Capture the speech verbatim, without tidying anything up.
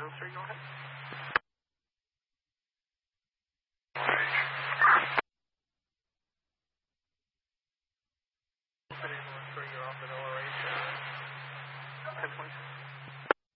sir, go ahead. Open ambulance for your off at O R H, uh, ten twenty-six.